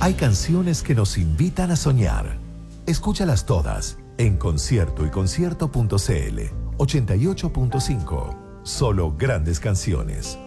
Hay canciones que nos invitan a soñar. Escúchalas todas en conciertoyconcierto.cl 88.5. Solo grandes canciones.